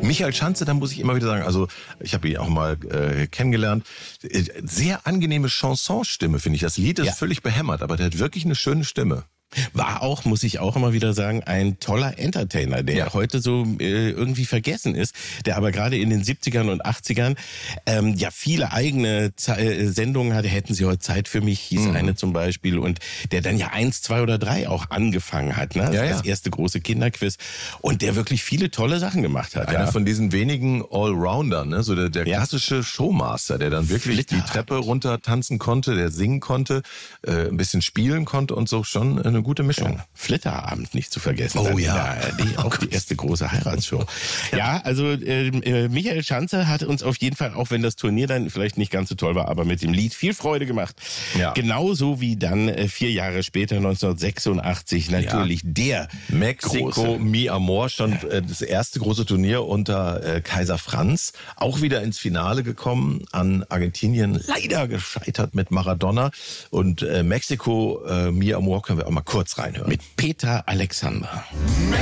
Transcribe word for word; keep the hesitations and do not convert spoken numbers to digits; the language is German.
Michael Schanze, da muss ich immer wieder sagen, also ich habe ihn auch mal äh, kennengelernt. Sehr angenehme Chansonstimme, finde ich. Das Lied ist ja. völlig behämmert, aber der hat wirklich eine schöne Stimme. War auch, muss ich auch immer wieder sagen, ein toller Entertainer, der ja. heute so äh, irgendwie vergessen ist, der aber gerade in den siebzigern und achtzigern ähm, ja viele eigene Ze- Sendungen hatte. Hätten Sie heute Zeit für mich, hieß mhm. eine zum Beispiel, und der dann ja eins, zwei oder drei auch angefangen hat, ne? Das, ja, ja. das erste große Kinderquiz, und der wirklich viele tolle Sachen gemacht hat. Einer ja. von diesen wenigen Allroundern, ne? So der, der ja. klassische Showmaster, der dann wirklich Flitter. die Treppe runter tanzen konnte, der singen konnte, äh, ein bisschen spielen konnte und so, schon eine gute Mischung. Ja. Flitterabend nicht zu vergessen. Oh ja. Die, auch die erste große Heiratsshow. Ja, ja also äh, Michael Schanze hat uns auf jeden Fall, auch wenn das Turnier dann vielleicht nicht ganz so toll war, aber mit dem Lied viel Freude gemacht. Ja. Genauso wie dann äh, vier Jahre später, neunzehnhundertsechsundachtzig, natürlich ja. der Mexiko große. Mi Amor, schon äh, das erste große Turnier unter äh, Kaiser Franz. Auch wieder ins Finale gekommen, an Argentinien leider gescheitert mit Maradona. Und äh, Mexiko äh, Mi Amor können wir auch mal kurz reinhören. Mit Peter Alexander.